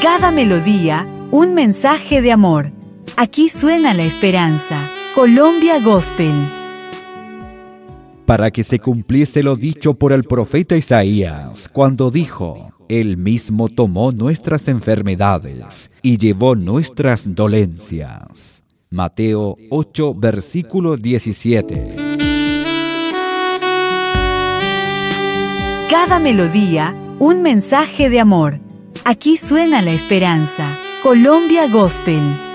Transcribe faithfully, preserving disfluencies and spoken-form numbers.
Cada melodía, un mensaje de amor. Aquí suena la esperanza. Colombia Gospel. Para que se cumpliese lo dicho por el profeta Isaías, cuando dijo: Él mismo tomó nuestras enfermedades y llevó nuestras dolencias. Mateo ocho, versículo diecisiete. Cada melodía, un mensaje de amor. Aquí suena la esperanza. Colombia Gospel.